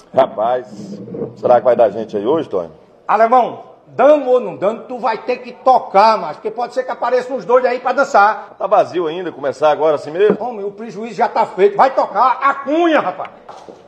Rapaz, será que vai dar gente aí hoje, Tony? Alemão, dando ou não dando, tu vai ter que tocar, mas porque pode ser que apareçam uns doidos aí pra dançar. Tá vazio ainda, começar agora assim mesmo? Homem, o prejuízo já tá feito. Vai tocar a cunha, rapaz.